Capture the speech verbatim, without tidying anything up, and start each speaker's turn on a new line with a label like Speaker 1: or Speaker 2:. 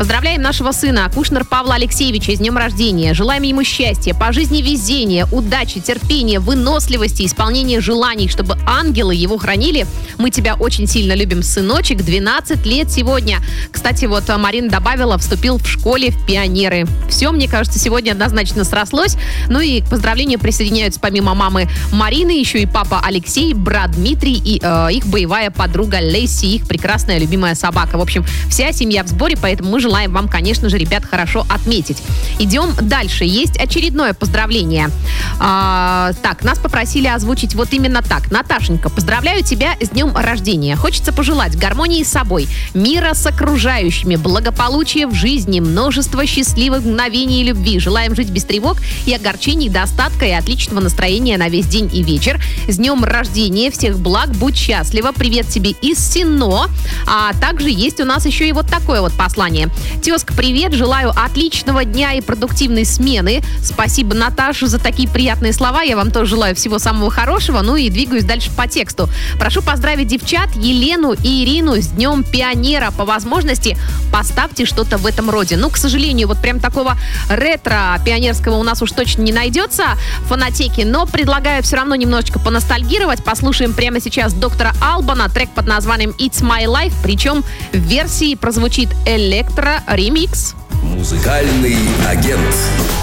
Speaker 1: Поздравляем нашего сына Кушнер Павла Алексеевича с днем рождения. Желаем ему счастья, по жизни везения, удачи, терпения, выносливости, исполнения желаний, чтобы ангелы его хранили. Мы тебя очень сильно любим, сыночек. двенадцать лет сегодня. Кстати, вот Марина добавила, вступил в школе в пионеры. Все, мне кажется, сегодня однозначно срослось. Ну и к поздравлению присоединяются помимо мамы Марины еще и папа Алексей, брат Дмитрий и э, их боевая подруга Лесси, их прекрасная любимая собака. В общем, вся семья в сборе, поэтому мы желаем вам, конечно же, ребят, хорошо отметить. Идем дальше. Есть очередное поздравление. А, так, нас попросили озвучить вот именно так. Наташенька, поздравляю тебя с днем рождения. Хочется пожелать гармонии с собой, мира с окружающими, благополучия в жизни, множество счастливых мгновений и любви. Желаем жить без тревог и огорчений, достатка и отличного настроения на весь день и вечер. С днем рождения, всех благ, будь счастлива. Привет тебе из Сино. А также есть у нас еще и вот такое вот послание. Тезка, привет, желаю отличного дня и продуктивной смены. Спасибо, Наташа, за такие приятные слова. Я вам тоже желаю всего самого хорошего. Ну и двигаюсь дальше по тексту. Прошу поздравить девчат Елену и Ирину с Днем Пионера. По возможности поставьте что-то в этом роде. Ну, к сожалению, вот прям такого ретро пионерского у нас уж точно не найдется в фонотеке, но предлагаю все равно немножечко поностальгировать. Послушаем прямо сейчас доктора Албана, трек под названием It's My Life, причем в версии прозвучит электро-ремикс.
Speaker 2: Музыкальный агент.